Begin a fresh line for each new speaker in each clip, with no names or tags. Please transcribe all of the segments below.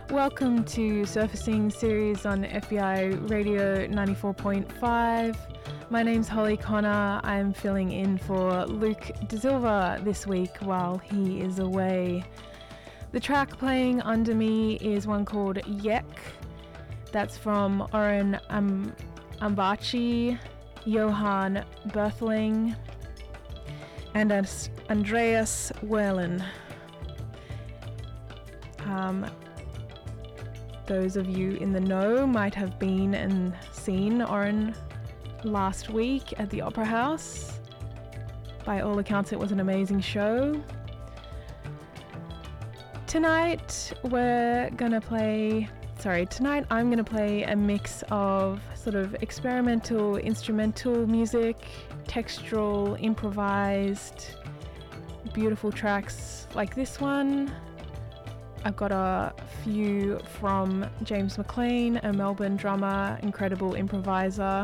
Welcome to Surfacing series on FBI Radio 94.5. My name's Holly Connor. I'm filling in for Luke De Silva this week while he is away. The track playing under me is one called Yek. That's from Oren Ambachi, Johan Berthling, and Andreas Werlen. Those of you in the know might have been and seen Oren last week at the Opera House. By all accounts, it was an amazing show. Tonight I'm gonna play a mix of sort of experimental instrumental music, textural, improvised, beautiful tracks like this one. I've got a few from James McLean, a Melbourne drummer, incredible improviser.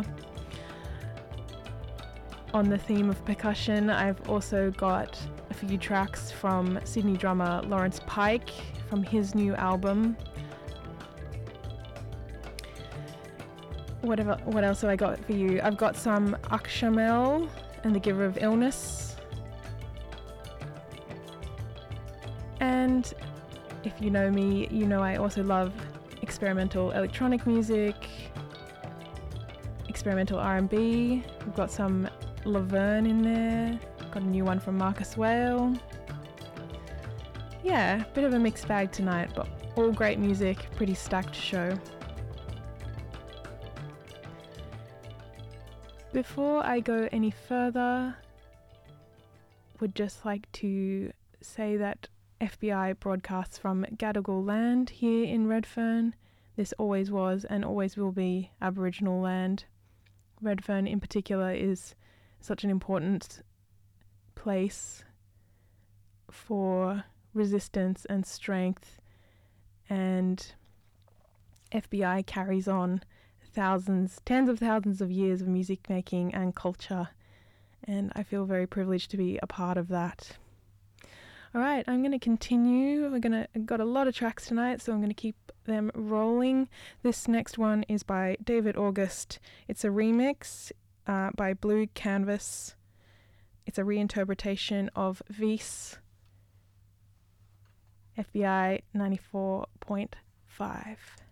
On the theme of percussion, I've also got a few tracks from Sydney drummer Lawrence Pike from his new album. What else have I got for you? I've got some Akshamel and the Giver of Illness. And if you know me, you know I also love experimental electronic music, experimental R&B. We've got some Laverne in there. Got a new one from Marcus Whale. Yeah, bit of a mixed bag tonight, but all great music, pretty stacked show. Before I go any further, would just like to say that FBI broadcasts from Gadigal land here in Redfern. This always was and always will be Aboriginal land. Redfern in particular is such an important place for resistance and strength, and FBI carries on tens of thousands of years of music making and culture, and I feel very privileged to be a part of that. Alright, I'm going to continue. Got a lot of tracks tonight, so I'm going to keep them rolling. This next one is by David August. It's a remix by Blue Canvas. It's a reinterpretation of Vis, FBI 94.5.